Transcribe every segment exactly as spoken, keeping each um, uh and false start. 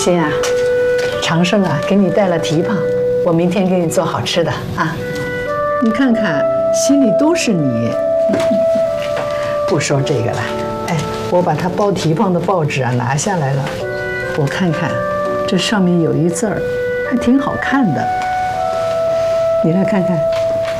欣啊，长胜啊，给你带了蹄膀，我明天给你做好吃的啊。你看看，心里都是你。不说这个了，哎，我把他包蹄膀的报纸啊拿下来了，我看看，这上面有一字儿，还挺好看的。你来看看，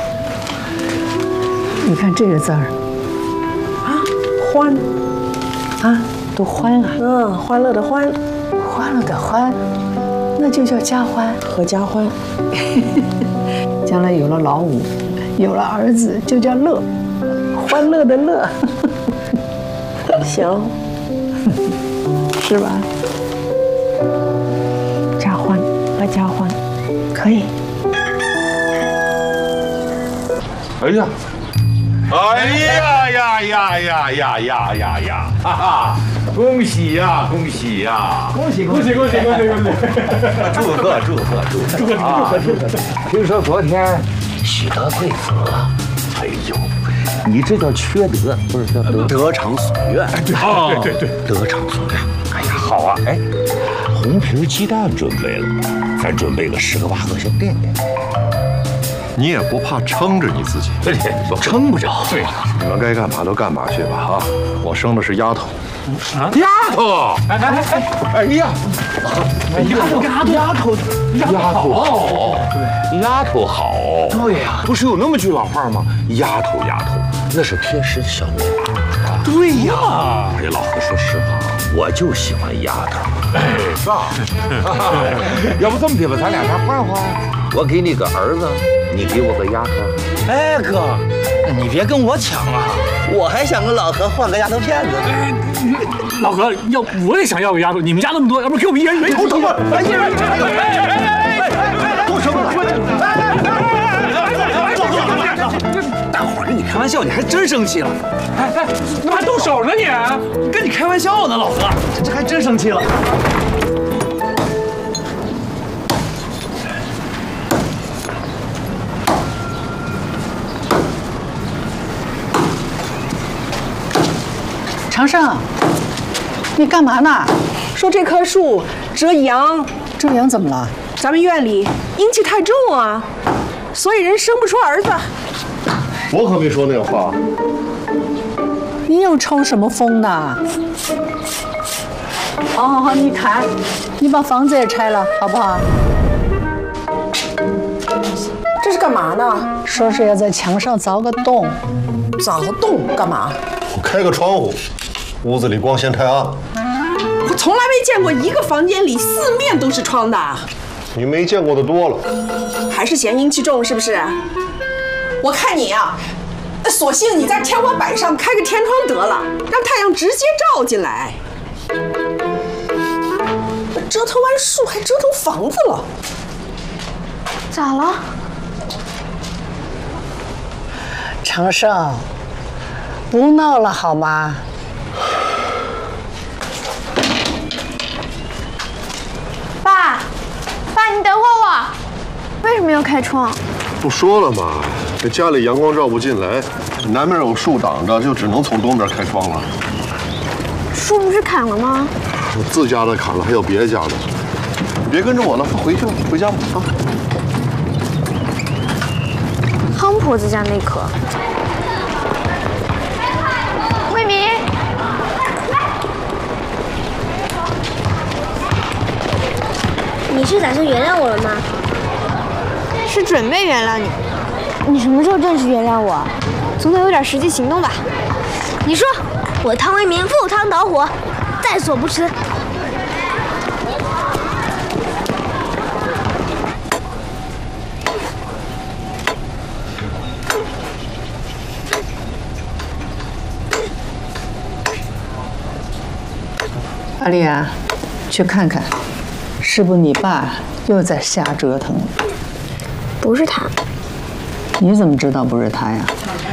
你看这个字儿， 啊，欢， 啊，都欢啊， 嗯，欢乐的欢， 欢乐的欢，那就叫家欢， 合家欢。 将来有了老五，有了儿子，就叫乐，欢乐的乐。 行， 是吧？ 家欢，合家欢，可以。 哎呀，哎呀呀呀呀呀呀呀呀！哈哈，恭喜呀，恭喜呀！ 恭喜恭喜恭喜恭喜恭喜！ 祝贺祝贺祝贺祝贺祝贺祝贺！听说昨天喜得贵子，哎呦，你这叫缺德，不是叫得得偿所愿。对对对对， 得偿所愿。哎呀，好啊！哎，红皮鸡蛋准备了，咱准备个十个八个先垫垫。 你也不怕撑着你自己？ 撑不着。 对，你们该干嘛都干嘛去吧啊！我生的是丫头。 啊，丫头！ 哎哎哎！哎呀， 丫头丫头丫头丫头好，对，丫头好。 对呀， 不是有那么句老话吗？丫头丫头，那是贴实的小棉袄。 对呀。 哎，老何，说实话，我就喜欢丫头。哎，是吧？要不这么的吧，咱俩再换换。我给你个儿子，你给我个丫头。 哎哥，你别跟我抢啊！我还想跟老何换个丫头片子呢。 老何，要我也想要个丫头，你们家那么多，要不给我们一人一人头疼吗？哎呀， 都什么了？大伙儿跟你开玩笑，你还真生气了？ 哎哎，那还动手呢你？ 跟你开玩笑呢，老何，这这还真生气了。 长胜，你干嘛呢？ 说这棵树遮阳， 遮阳怎么了？ 咱们院里阴气太重啊，所以人生不出儿子。 我可没说那话。 你又抽什么风呢？好好好，你砍，你把房子也拆了，好不好？ 这是干嘛呢？ 说是要在墙上凿个洞。 凿个洞干嘛？ 我开个窗户，屋子里光线太暗。 我从来没见过一个房间里四面都是窗的。 你没见过的多了。 还是嫌阴气重是不是？我看你啊，索性你在天花板上开个天窗得了，让太阳直接照进来。折腾完树还折腾房子了。 咋了？ 长胜，不闹了好吗？ 爸，爸，你等会儿我。为什么要开窗？ 不说了吗？这家里阳光照不进来，南面有树挡着，就只能从东边开窗了。 树不是砍了吗？ 我自家的砍了，还有别家的。你别跟着我了，回去了，回家吧啊。 汤婆子家那棵。慧敏， 你是打算原谅我了吗？ 是准备原谅你。你什么时候正式原谅我？总得有点实际行动吧？你说， 我汤为民赴汤蹈火，在所不辞。 阿丽啊，去看看，是不是你爸又在瞎折腾？ 不是他。 你怎么知道不是他呀？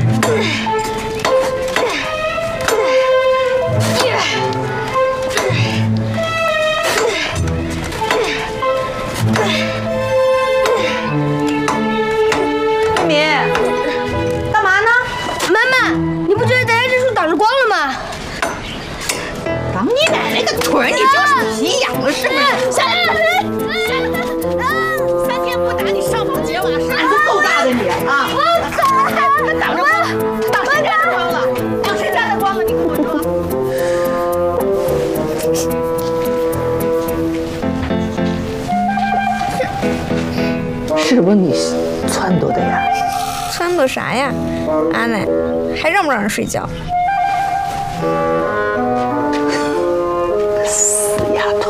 慧敏，干嘛呢？ 妈妈，你不觉得咱家这树挡着光了吗？ 挡你奶奶个腿！你就是皮痒了是不是？ 下来。 是不是你撺掇的呀？ 撺掇啥呀？阿奶，还让不让人睡觉？ 死丫头！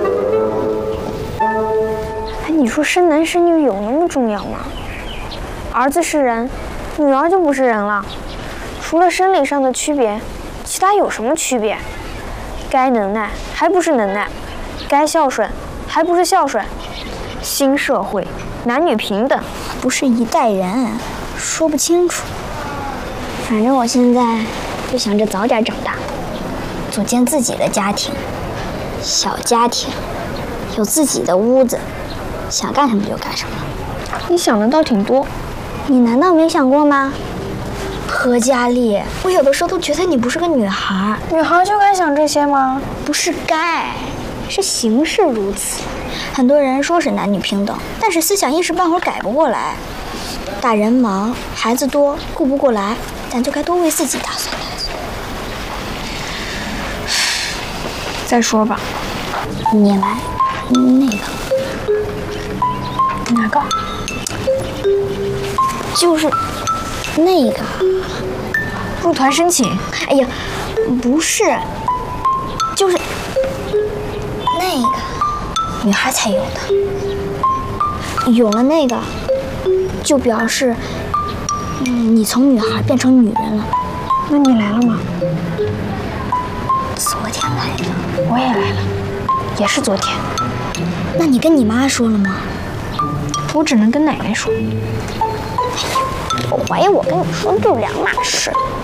哎，你说生男生女有那么重要吗？儿子是人，女儿就不是人了。除了生理上的区别，其他有什么区别？该能耐还不是能耐，该孝顺还不是孝顺。新社会，男女平等， 不是一代人，说不清楚。反正我现在就想着早点长大，组建自己的家庭，小家庭，有自己的屋子，想干什么就干什么。 你想的倒挺多， 你难道没想过吗？何佳丽，我有的时候都觉得你不是个女孩。 女孩就该想这些吗？ 不是该，是形势如此。很多人说是男女平等，但是思想一时半会儿改不过来。大人忙，孩子多，顾不过来，咱就该多为自己打算打算。 再说吧。 你来，那个， 哪个？ 就是那个入团申请。 哎呀，不是，就是那个女孩才有的。有了那个，就表示，嗯，你从女孩变成女人了。 那你来了吗？ 昨天来的。 我也来了，也是昨天。 那你跟你妈说了吗？ 我只能跟奶奶说。 我怀疑我跟你说的就是两码事。